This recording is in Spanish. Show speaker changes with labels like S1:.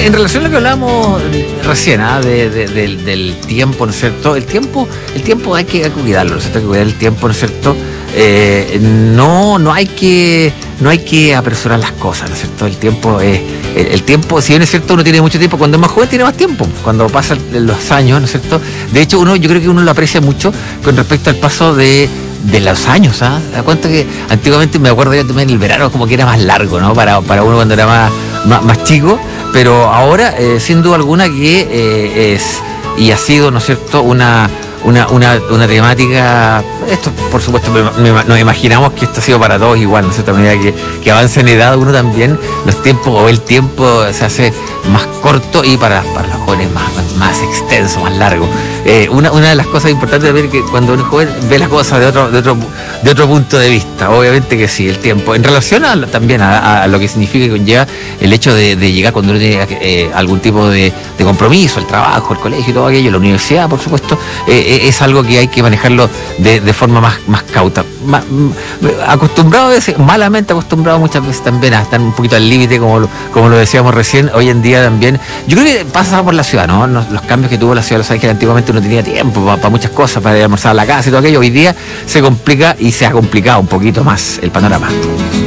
S1: en relación a lo que hablábamos recién, del tiempo, ¿no es cierto? El tiempo hay que cuidarlo, ¿no es cierto? Hay que cuidar el tiempo, ¿no es cierto? No hay que apresurar las cosas, ¿no es cierto? El tiempo, si bien es cierto, uno tiene mucho tiempo, cuando es más joven tiene más tiempo, cuando pasan los años, ¿no es cierto? De hecho, yo creo que uno lo aprecia mucho con respecto al paso de los años, ¿ah? ¿Te das cuenta que antiguamente, me acuerdo yo también, el verano como que era más largo, ¿no? Para uno cuando era más chico, pero ahora, sin duda alguna que es y ha sido, ¿no es cierto?, una temática. Esto, por supuesto, nos imaginamos que esto ha sido para todos igual, ¿no es cierto? A medida que avanza en edad uno también, los tiempos o el tiempo se hace más corto y para los jóvenes más extenso, más largo. Una de las cosas importantes de ver que cuando uno es joven ve las cosas de otro punto de vista, obviamente que sí, el tiempo. En relación también a lo que significa y conlleva el hecho de llegar cuando uno tiene algún tipo de compromiso, el trabajo, el colegio y todo aquello, la universidad, por supuesto, es algo que hay que manejarlo de forma más cauta. Acostumbrado a veces, malamente acostumbrado muchas veces también a estar un poquito al límite, como lo decíamos recién. Hoy en día también, yo creo que pasa por la ciudad, ¿no? Los cambios que tuvo la ciudad, Los Ángeles, antiguamente uno tenía tiempo para muchas cosas, para ir a almorzar a la casa y todo aquello. Hoy día se complica y se ha complicado un poquito más el panorama.